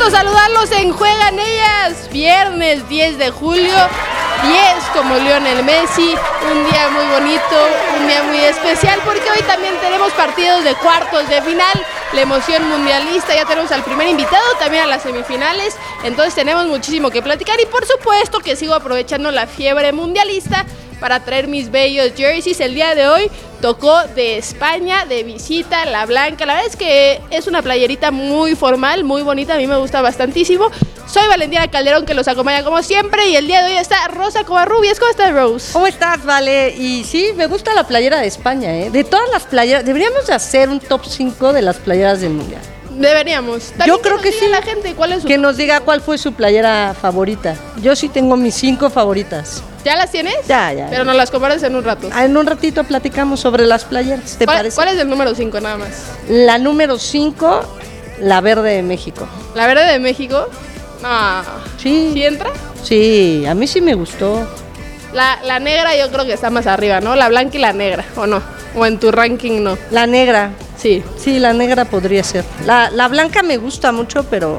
gusto saludarlos en Juegan Ellas, viernes 10 de julio, 10 como Lionel Messi, un día muy bonito, un día muy especial porque hoy también tenemos partidos de cuartos de final, la emoción mundialista, ya tenemos al primer invitado, también a las semifinales, entonces tenemos muchísimo que platicar y por supuesto que sigo aprovechando la fiebre mundialista para traer mis bellos jerseys. El día de hoy tocó de España, de visita, la blanca. La verdad es que es una playerita muy formal, muy bonita, a mí me gusta bastantísimo. Soy Valentina Calderón, que los acompaña como siempre, y el día de hoy está Rosa Covarrubias. ¿Cómo estás, Rose? ¿Cómo estás, Vale? Y sí, me gusta la playera de España, ¿eh? De todas las playeras, deberíamos de hacer un top 5 de las playeras del Mundial. Deberíamos. También yo creo que sí. La gente, ¿cuál es su que nos diga cuál fue su playera favorita. Yo sí tengo mis 5 favoritas. ¿Ya las tienes? Ya. Pero nos las comparas en un rato. En un ratito platicamos sobre las playeras, ¿te parece? ¿Cuál es el número 5 nada más? La número 5, la verde de México. ¿La verde de México? No. Sí. ¿Sí entra? Sí, a mí sí me gustó. La negra yo creo que está más arriba, ¿no? La blanca y la negra, ¿o no? ¿O en tu ranking no? La negra. Sí. Sí, la negra podría ser. La blanca me gusta mucho, pero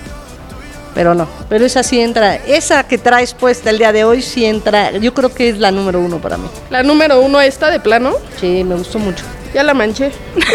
no. Pero esa sí entra. Esa que traes puesta el día de hoy sí entra. Yo creo que es la número 1 para mí. ¿La número 1 esta de plano? Sí, me gustó mucho. Ya la manché.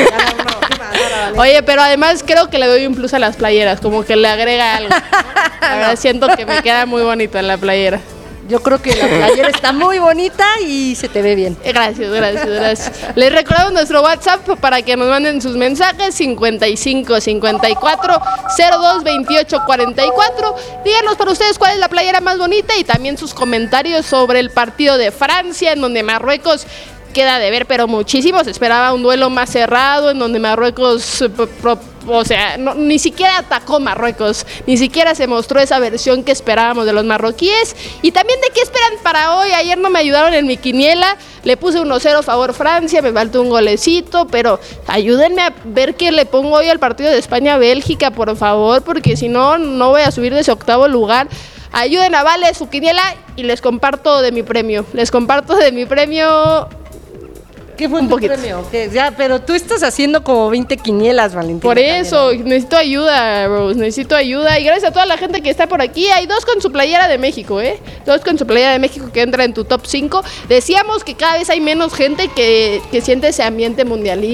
Oye, pero además creo que le doy un plus a las playeras, como que le agrega algo. La verdad siento que me queda muy bonito en la playera. Yo creo que la playera está muy bonita y se te ve bien. Gracias. Les recordamos nuestro WhatsApp para que nos manden sus mensajes 55 54 02 28 44. Díganos para ustedes cuál es la playera más bonita y también sus comentarios sobre el partido de Francia, en donde Marruecos queda de ver, pero muchísimo. Se esperaba un duelo más cerrado, en donde Marruecos, ni siquiera atacó Marruecos, ni siquiera se mostró esa versión que esperábamos de los marroquíes. Y también de qué esperan para hoy. Ayer no me ayudaron en mi quiniela, le puse 1-0 favor Francia, me faltó un golecito, pero ayúdenme a ver qué le pongo hoy al partido de España-Bélgica, por favor, porque si no, no voy a subir de ese octavo lugar. Ayuden a Vale su quiniela y les comparto de mi premio. ¿Qué fue tu premio? Ya, pero tú estás haciendo como 20 quinielas, Valentina. Por eso, necesito ayuda, Rose, necesito ayuda. Y gracias a toda la gente que está por aquí. Hay 2 con su playera de México, 2 con su playera de México que entra en tu top 5. Decíamos que cada vez hay menos gente que siente ese ambiente mundialista.